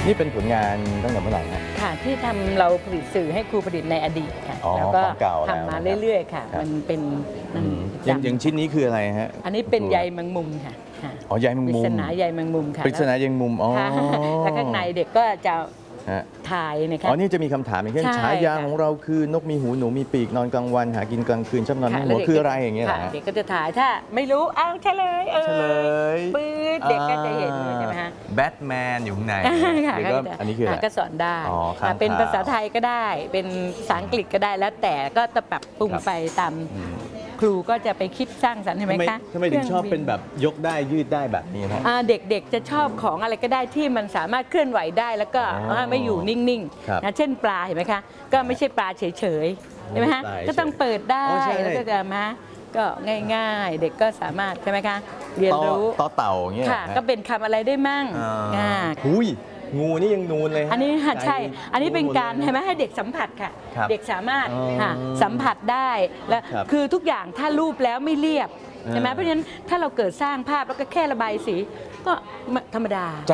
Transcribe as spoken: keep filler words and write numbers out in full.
นี่เป็นผลงานตั้งแต่เมื่อไหร่ครับค่ะที่ทำเราผลิตสื่อให้ครูประดิษฐ์ในอดีตค่ะแล้วก็ทำมาเรื่อยๆค่ะมันเป็นอย่างชิ้นนี้คืออะไรฮะอันนี้เป็นใยแมงมุมค่ะอ๋อใยแมงมุมปริศนาใยแมงมุมค่ะปริศนาใยแมงมุมอ๋อแล้วข้างในเด็กก็จะถ่ายนะคะอ๋อนี่จะมีคำถามอย่างเช่นฉายาของเราคือนกมีหูหนูมีปีกนอนกลางวันหากินกลางคืนชอบนอนหัวคืออะไรอย่างเงี้ยเด็กก็จะถ่ายถ้าไม่รู้อ้าวเฉลยเออปื๊ดเด็กก็จะเห็นใช่ไหมฮะแบทแมนอยู่ข้างในเด็กก็อันนี้คืออะไรก็สอนได้เป็นภาษาไทยก็ได้เป็นภาษาอังกฤษก็ได้แล้วแต่ก็จะปรับปรุงไปตามครูก็จะไปคิดสร้างสรรค์ใช่ไหมคะทำไมถึงชอบเป็นแบบยกได้ยืดได้แบบนี้ครับเด็กๆจะชอบของอะไรก็ได้ที่มันสามารถเคลื่อนไหวได้แล้วก็ไม่อยู่นิ่งๆนะเช่นปลาเห็นไหมคะก็ไม่ใช่ปลาเฉยๆใช่ไหมฮะก็ต้องเปิดได้แล้วก็จะมาก็ง่ายๆเด็กก็สามารถใช่ไหมคะเรียนรู้ต่อเต่าอย่างเงี้ยค่ะก็เป็นคำอะไรได้มั่งหุยงูนี่ยังนูนเลยอันนี้ใช่อันนี้เป็นการเห็นไหมให้เด็กสัมผัสค่ะเด็กสามารถสัมผัสได้และคือทุกอย่างถ้ารูปแล้วไม่เรียบใช่ไหมเพราะฉะนั้นถ้าเราเกิดสร้างภาพแล้วก็แค่ระบายสีก็ธรรมดา